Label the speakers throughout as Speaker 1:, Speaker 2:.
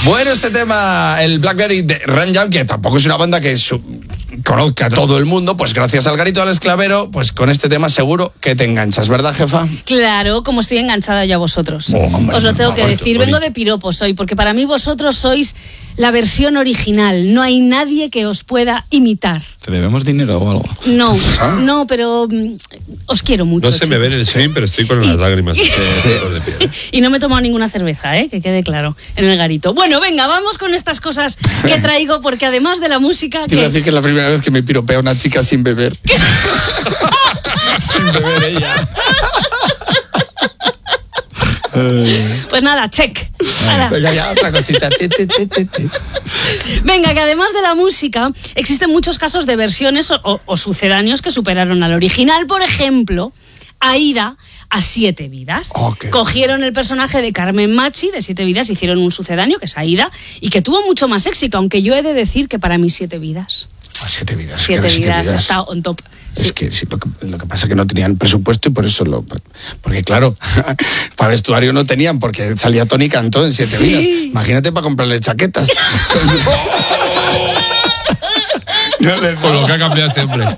Speaker 1: Bueno, este tema, el Blackberry de Ran Jam, que tampoco es una banda que conozca a todo el mundo, pues gracias al Garito del Esclavero, pues con este tema seguro que te enganchas, ¿verdad, jefa?
Speaker 2: Claro, como estoy enganchada yo a vosotros.
Speaker 1: Hombre,
Speaker 2: os lo tengo que decir, vengo de piropos hoy, porque para mí vosotros sois la versión original, no hay nadie que os pueda imitar.
Speaker 3: ¿Te debemos dinero o algo?
Speaker 2: No, pero os quiero mucho.
Speaker 4: No se me ve en el stream, pero estoy con las lágrimas.
Speaker 2: Y no me he tomado ninguna cerveza, que quede claro, en el Garito. Bueno, venga, vamos con estas cosas que traigo, porque además de la música...
Speaker 1: Quiero decir que es la primera vez que me piropea una chica sin beber. Sin beber ella.
Speaker 2: Pues nada, check.
Speaker 1: Venga, ya, otra cosita.
Speaker 2: Venga, que además de la música, existen muchos casos de versiones o sucedáneos que superaron al original. Por ejemplo, Aída a 7 vidas.
Speaker 1: Okay.
Speaker 2: Cogieron el personaje de Carmen Machi de 7 vidas, hicieron un sucedáneo, que es Aída, y que tuvo mucho más éxito, aunque yo he de decir que para mí 7 vidas.
Speaker 1: 7 vidas.
Speaker 2: 7 vidas está on top.
Speaker 1: Es que sí, lo que pasa es que no tenían presupuesto y por eso porque claro, para vestuario no tenían, porque salía Tony Cantó en 7 vidas. Imagínate para comprarle chaquetas.
Speaker 4: Con lo que ha cambiado este hombre.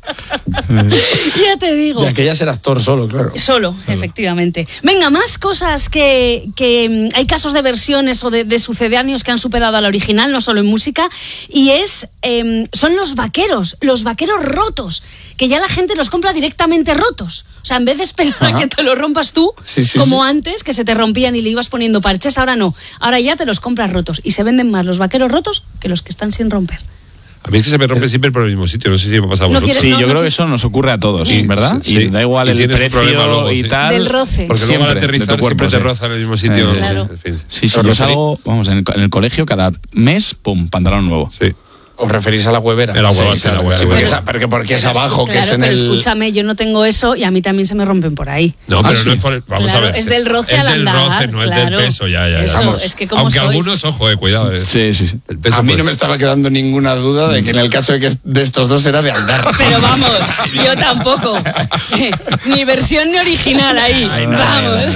Speaker 2: Ya te digo.
Speaker 1: Y aquella era actor solo, claro.
Speaker 2: Solo, efectivamente. Venga, más cosas que hay casos de versiones o de sucedáneos que han superado al original, no solo en música, y son los vaqueros rotos, que ya la gente los compra directamente rotos. O sea, en vez de esperar a que te los rompas tú, como antes, que se te rompían y le ibas poniendo parches, ahora no. Ahora ya te los compras rotos y se venden más los vaqueros rotos que los que están sin romper.
Speaker 4: A mí es que se me rompe siempre por el mismo sitio, no sé si me ha pasado a vosotros.
Speaker 3: Sí, yo creo que eso nos ocurre a todos, ¿verdad?
Speaker 4: Sí.
Speaker 3: Y da igual el precio
Speaker 4: luego,
Speaker 3: y tal.
Speaker 2: Del roce.
Speaker 4: Porque luego al aterrizar siempre te roza en el mismo sitio.
Speaker 2: Claro.
Speaker 3: Sí, yo salgo, vamos, en el colegio cada mes, pum, pantalón nuevo.
Speaker 4: Sí.
Speaker 1: ¿Os referís a la huevera?
Speaker 4: En la huevera, sí,
Speaker 1: la huevera. Porque es abajo, que es en el...
Speaker 2: escúchame, yo no tengo eso y a mí también se me rompen por ahí.
Speaker 4: No, pero no es por... Vamos a ver.
Speaker 2: Es del roce al andar.
Speaker 4: Es del roce, no es del peso, ya.
Speaker 2: Eso, es que como
Speaker 4: aunque
Speaker 2: sois...
Speaker 4: algunos, ojo, cuidado.
Speaker 3: Sí.
Speaker 4: El peso
Speaker 1: a mí no me estaba quedando ninguna duda de que en el caso de estos dos era de andar.
Speaker 2: Pero vamos, yo tampoco. Ni versión ni original ahí. Vamos.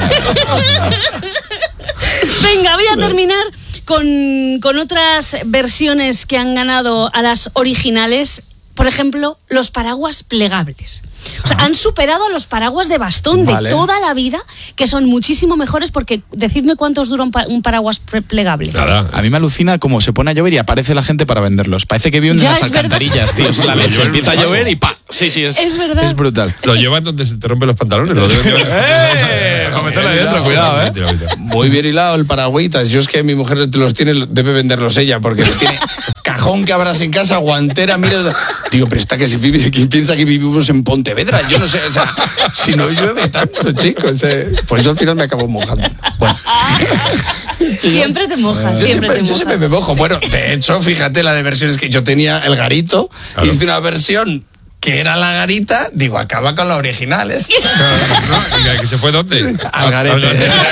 Speaker 2: Venga, voy a terminar con otras versiones que han ganado a las originales. Por ejemplo, los paraguas plegables. O sea, han superado a los paraguas de bastón de toda la vida, que son muchísimo mejores, porque decidme cuántos dura un paraguas plegable.
Speaker 4: Nada.
Speaker 3: A mí me alucina cómo se pone a llover y aparece la gente para venderlos. Parece que viven en las alcantarillas, tío. Es la leche. Empieza a llover y ¡pa! Sí, es
Speaker 2: verdad.
Speaker 3: Es brutal.
Speaker 4: Lo llevan donde se te rompen los pantalones. Lo deben llevar.
Speaker 3: Para meterlo ahí dentro, cuidado,
Speaker 1: Muy bien hilado el paragüitas. Yo es que mi mujer los tiene, debe venderlos ella, porque tiene cajón que abras en casa, guantera, mira. Digo, pero está que si piensa que vivimos en Pontevedra. Yo no sé, o sea, si no llueve tanto, chicos. Por eso al final me acabo mojando. Bueno.
Speaker 2: Siempre te mojas,
Speaker 1: Yo siempre me mojo. Bueno, de hecho, fíjate la de versiones que yo tenía, el Garito, hice una versión que era la Garita, digo, acaba con la original.
Speaker 4: No, ¿que se fue dónde?
Speaker 1: Al Garete.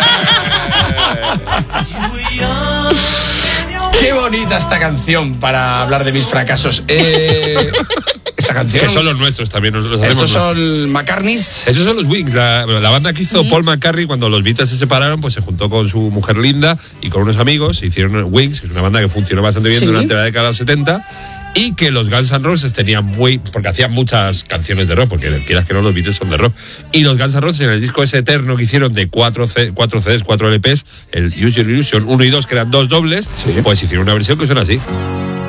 Speaker 1: Qué bonita esta canción para hablar de mis fracasos. Esta canción...
Speaker 4: Que son los nuestros también, nosotros hacemos.
Speaker 1: Estos son McCartney's.
Speaker 4: Esos son los Wings, la banda que hizo Paul McCartney cuando los Beatles se separaron, pues se juntó con su mujer Linda y con unos amigos, hicieron Wings, que es una banda que funcionó bastante bien durante la década de los 70, y que los Guns N' Roses tenían porque hacían muchas canciones de rock, porque quieras que no, los Beatles son de rock, y los Guns N' Roses en el disco ese eterno que hicieron de 4 CDs, 4 LPs, el Use Your Illusion 1 y 2, que eran 2 dobles, pues hicieron una versión que suena así.